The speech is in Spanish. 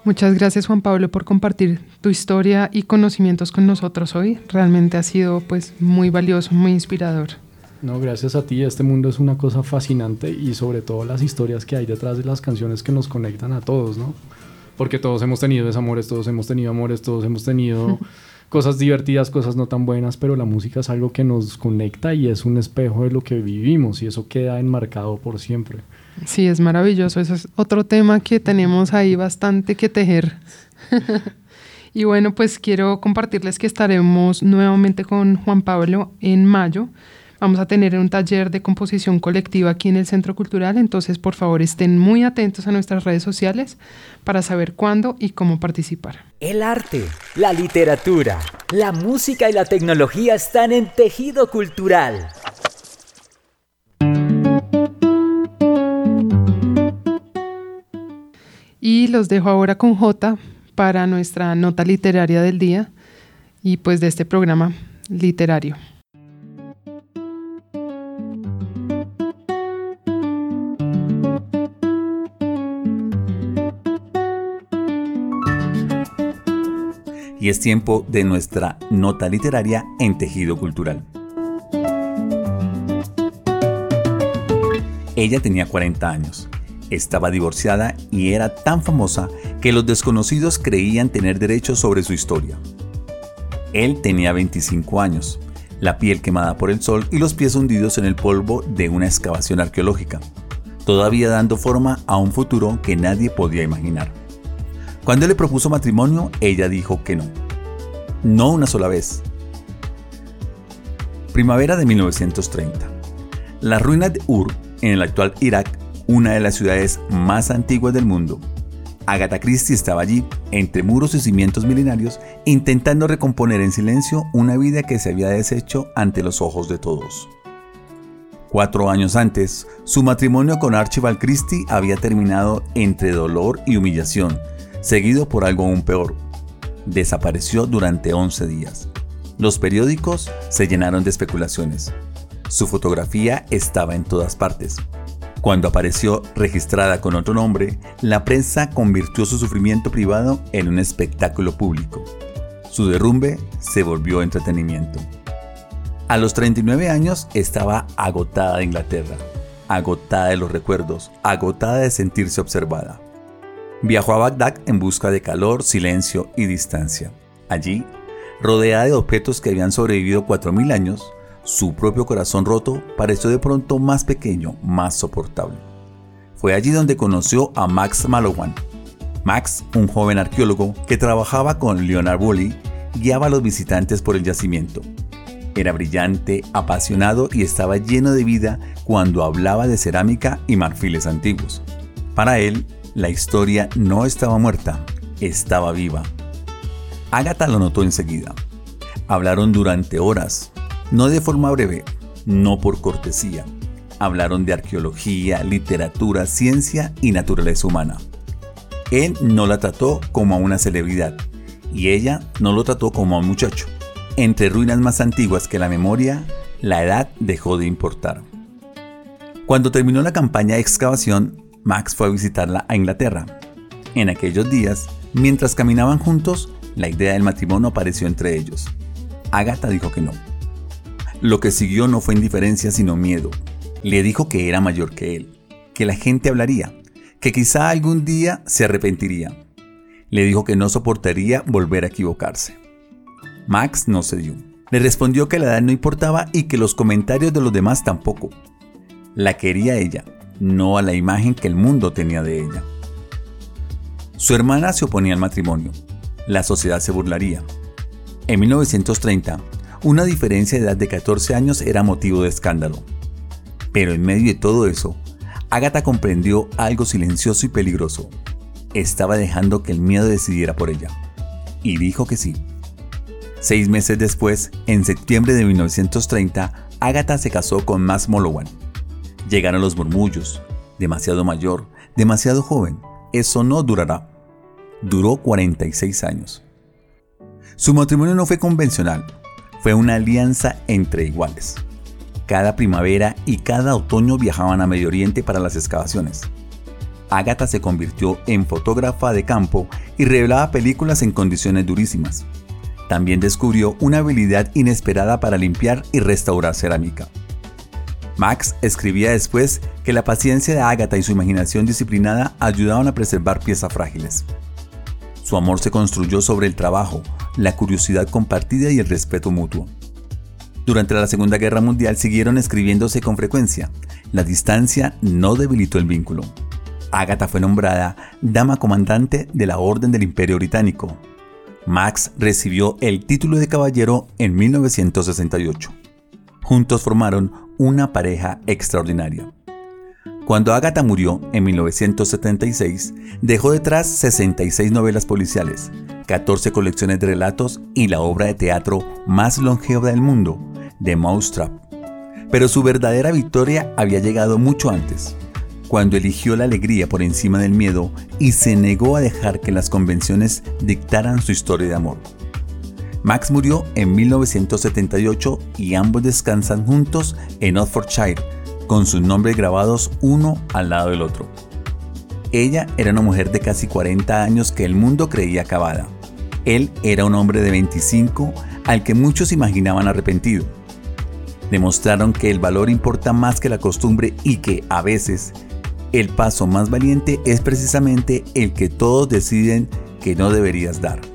Muchas gracias, Juan Pablo, por compartir tu historia y conocimientos con nosotros hoy. Realmente ha sido pues muy valioso, muy inspirador. No, gracias a ti. Este mundo es una cosa fascinante y sobre todo las historias que hay detrás de las canciones que nos conectan a todos, ¿no? Porque todos hemos tenido desamores, todos hemos tenido amores, todos hemos tenido cosas divertidas, cosas no tan buenas, pero la música es algo que nos conecta y es un espejo de lo que vivimos y eso queda enmarcado por siempre. Sí, es maravilloso. Eso es otro tema que tenemos ahí bastante que tejer. Y bueno, pues quiero compartirles que estaremos nuevamente con Juan Pablo en mayo. Vamos a tener un taller de composición colectiva aquí en el Centro Cultural, entonces por favor estén muy atentos a nuestras redes sociales para saber cuándo y cómo participar. El arte, la literatura, la música y la tecnología están en Tejido Cultural. Y los dejo ahora con Jota para nuestra nota literaria del día y pues de este programa literario. Y es tiempo de nuestra nota literaria en Tejido Cultural. Ella tenía 40 años, estaba divorciada y era tan famosa que los desconocidos creían tener derecho sobre su historia. Él tenía 25 años, la piel quemada por el sol y los pies hundidos en el polvo de una excavación arqueológica, todavía dando forma a un futuro que nadie podía imaginar. Cuando él le propuso matrimonio, ella dijo que no. No una sola vez. Primavera de 1930. Las ruinas de Ur, en el actual Irak, una de las ciudades más antiguas del mundo. Agatha Christie estaba allí, entre muros y cimientos milenarios, intentando recomponer en silencio una vida que se había deshecho ante los ojos de todos. 4 años antes, su matrimonio con Archibald Christie había terminado entre dolor y humillación, seguido por algo aún peor. Desapareció durante 11 días. Los periódicos se llenaron de especulaciones. Su fotografía estaba en todas partes. Cuando apareció registrada con otro nombre, la prensa convirtió su sufrimiento privado en un espectáculo público. Su derrumbe se volvió entretenimiento. A los 39 años estaba agotada de Inglaterra, agotada de los recuerdos, agotada de sentirse observada. Viajó a Bagdad en busca de calor, silencio y distancia. Allí, rodeada de objetos que habían sobrevivido 4000 años, su propio corazón roto pareció de pronto más pequeño, más soportable. Fue allí donde conoció a Max Mallowan. Max, un joven arqueólogo que trabajaba con Leonard Woolley, guiaba a los visitantes por el yacimiento. Era brillante, apasionado y estaba lleno de vida cuando hablaba de cerámica y marfiles antiguos. Para él, la historia no estaba muerta, estaba viva. Agatha lo notó enseguida. Hablaron durante horas, no de forma breve, no por cortesía. Hablaron de arqueología, literatura, ciencia y naturaleza humana. Él no la trató como a una celebridad y ella no lo trató como a un muchacho. Entre ruinas más antiguas que la memoria, la edad dejó de importar. Cuando terminó la campaña de excavación, Max fue a visitarla a Inglaterra. En aquellos días, mientras caminaban juntos, la idea del matrimonio apareció entre ellos. Agatha dijo que no. Lo que siguió no fue indiferencia sino miedo. Le dijo que era mayor que él, que la gente hablaría, que quizá algún día se arrepentiría. Le dijo que no soportaría volver a equivocarse. Max no cedió. Le respondió que la edad no importaba y que los comentarios de los demás tampoco. La quería ella, no a la imagen que el mundo tenía de ella. Su hermana se oponía al matrimonio. La sociedad se burlaría. En 1930, una diferencia de edad de 14 años era motivo de escándalo. Pero en medio de todo eso, Agatha comprendió algo silencioso y peligroso. Estaba dejando que el miedo decidiera por ella. Y dijo que sí. 6 meses después, en septiembre de 1930, Agatha se casó con Max Mallowan. Llegaron los murmullos. Demasiado mayor, demasiado joven. Eso no durará. Duró 46 años. Su matrimonio no fue convencional. Fue una alianza entre iguales. Cada primavera y cada otoño viajaban a Medio Oriente para las excavaciones. Agatha se convirtió en fotógrafa de campo y revelaba películas en condiciones durísimas. También descubrió una habilidad inesperada para limpiar y restaurar cerámica. Max escribía después que la paciencia de Agatha y su imaginación disciplinada ayudaban a preservar piezas frágiles. Su amor se construyó sobre el trabajo, la curiosidad compartida y el respeto mutuo. Durante la Segunda Guerra Mundial siguieron escribiéndose con frecuencia. La distancia no debilitó el vínculo. Agatha fue nombrada Dama Comandante de la Orden del Imperio Británico. Max recibió el título de caballero en 1968. Juntos formaron una pareja extraordinaria. Cuando Agatha murió en 1976, dejó detrás 66 novelas policiales, 14 colecciones de relatos y la obra de teatro más longeva del mundo, The Mousetrap. Pero su verdadera victoria había llegado mucho antes, cuando eligió la alegría por encima del miedo y se negó a dejar que las convenciones dictaran su historia de amor. Max murió en 1978 y ambos descansan juntos en Oxfordshire, con sus nombres grabados uno al lado del otro. Ella era una mujer de casi 40 años que el mundo creía acabada. Él era un hombre de 25 al que muchos imaginaban arrepentido. Demostraron que el valor importa más que la costumbre y que, a veces, el paso más valiente es precisamente el que todos deciden que no deberías dar.